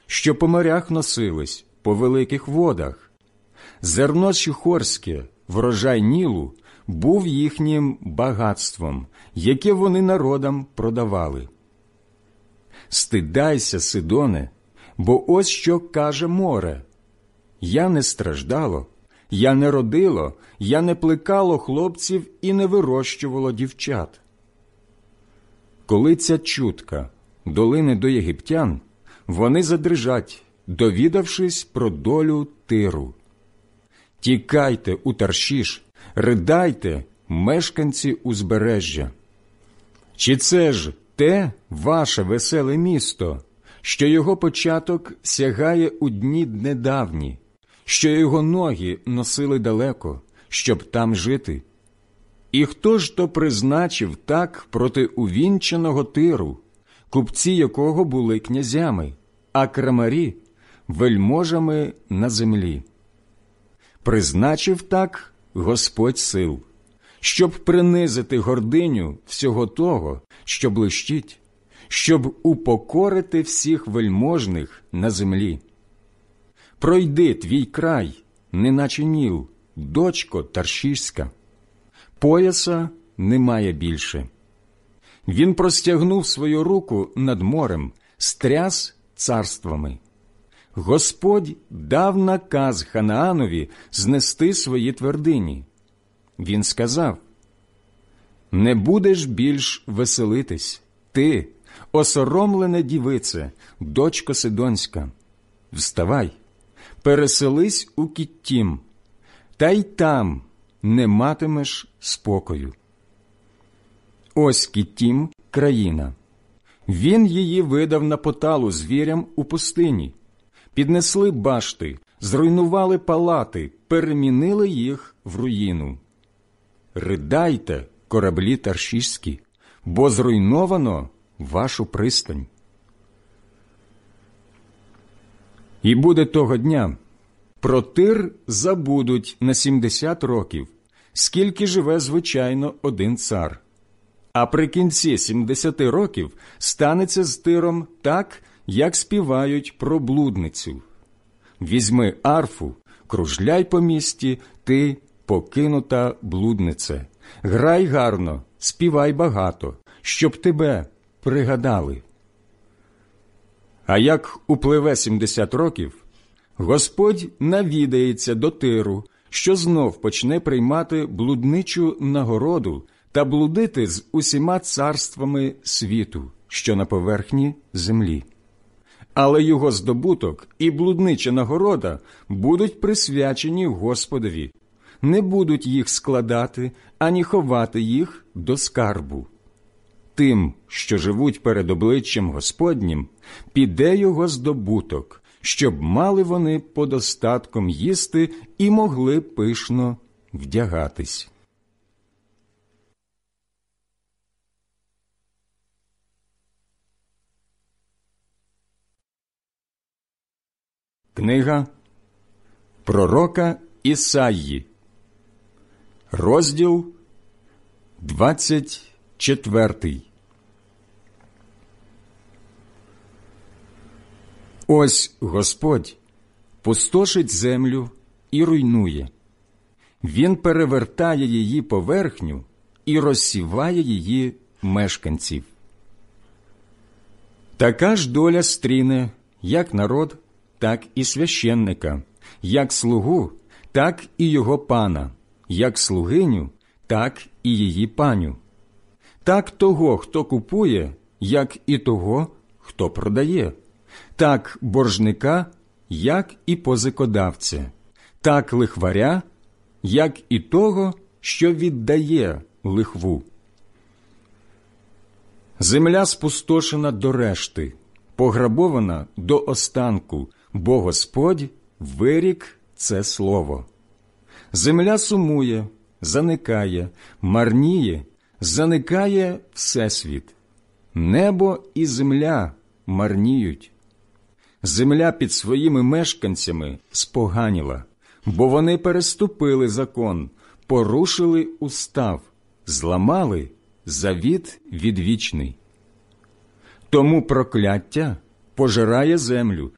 що по морях носились, по великих водах. Зерно Шихорське, врожай Нілу, був їхнім багатством, яке вони народам продавали. Стидайся, Сидоне, бо ось що каже море. Я не страждало, я не родило, я не плекало хлопців і не вирощувало дівчат. Коли ця чутка долине до єгиптян, вони задрижать, довідавшись про долю Тиру. Тікайте у Таршіш, ридайте, мешканці узбережжя. Чи це ж те ваше веселе місто, що його початок сягає у дні недавні, що його ноги носили далеко, щоб там жити? І хто ж то призначив так проти увінчаного Тиру, купці якого були князями, а крамарі – вельможами на землі? Призначив так Господь сил, щоб принизити гординю всього того, що блищить, щоб упокорити всіх вельможних на землі. Пройди твій край, неначе Ніл, дочко Таршіська. Пояса немає більше. Він простягнув свою руку над морем, стряс царствами. Господь дав наказ Ханаанові знести свої твердині. Він сказав: «Не будеш більш веселитись, ти, осоромлене дівице, дочко Сидонська. Вставай, переселись у Кіттім, та й там не матимеш спокою». Ось Кіттім – країна. Він її видав на поталу звірям у пустині. Піднесли башти, зруйнували палати, перемінили їх в руїну. Ридайте, кораблі таршіські, бо зруйновано вашу пристань. І буде того дня, про Тир забудуть на 70 років, скільки живе, звичайно, один цар. А при кінці 70 років станеться з Тиром так, як співають про блудницю. Візьми арфу, кружляй по місті, ти, покинута блуднице. Грай гарно, співай багато, щоб тебе пригадали. А як упливе 70 років, Господь навідається до Тиру, що знов почне приймати блудничу нагороду та блудити з усіма царствами світу, що на поверхні землі. Але його здобуток і блуднича нагорода будуть присвячені Господові, не будуть їх складати, ані ховати їх до скарбу. Тим, що живуть перед обличчям Господнім, піде його здобуток, щоб мали вони подостатком їсти і могли пишно вдягатись. Книга пророка Ісаї, розділ 24. Ось Господь пустошить землю і руйнує. Він перевертає її поверхню і розсіває її мешканців. Така ж доля стріне як народ, так і священника, як слугу, так і його пана, як слугиню, так і її паню, так того, хто купує, як і того, хто продає, так боржника, як і позикодавця, так лихваря, як і того, що віддає лихву. Земля спустошена до решти, пограбована до останку, бо Господь вирік це слово. Земля сумує, заникає, марніє, заникає всесвіт. Небо і земля марніють. Земля під своїми мешканцями споганіла, бо вони переступили закон, порушили устав, зламали завіт відвічний. Тому прокляття пожирає землю,